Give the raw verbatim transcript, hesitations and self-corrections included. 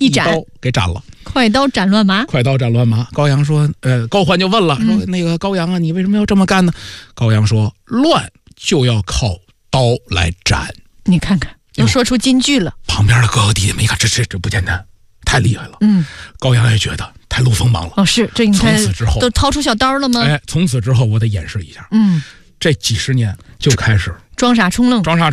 一斩刀给斩了。 快刀斩乱麻， 快刀斩乱麻。高阳说：“呃，高欢就问了，说、嗯、那个高阳啊，你为什么要这么干呢？”高阳说：“乱就要靠刀来斩。” 你看看，都说出金句了。 旁边的哥哥弟弟们一看，这这这不简单，太厉害了。嗯，高阳也觉得太露锋芒了。 哦，是这。 从此之后都掏出小刀了吗？ 哎，从此之后我得演示一下。 嗯， 这几十年就开始装傻充愣， 装傻。